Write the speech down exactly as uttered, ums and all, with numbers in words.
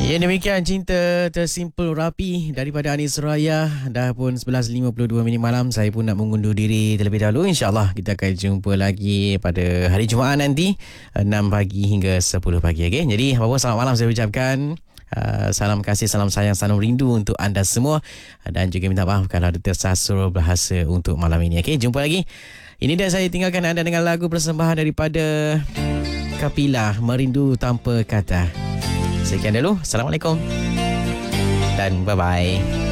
Ya, demikian Cinta Tersimpul Rapi daripada Anis Suraya. Dah pun sebelas lima puluh dua minit malam. Saya pun nak mengundur diri terlebih dahulu. InsyaAllah kita akan jumpa lagi pada hari Jumaat nanti enam pagi hingga sepuluh pagi. Okay? Jadi apa-apa selamat malam saya ucapkan. Uh, salam kasih, salam sayang, salam rindu untuk anda semua. Uh, dan juga minta maaf kalau ada tersasar bahasa untuk malam ini. Okay? Jumpa lagi. Ini dah saya tinggalkan anda dengan lagu persembahan daripada Kapila, Merindu Tanpa Kata. Sekian dulu. Assalamualaikum. Dan bye-bye.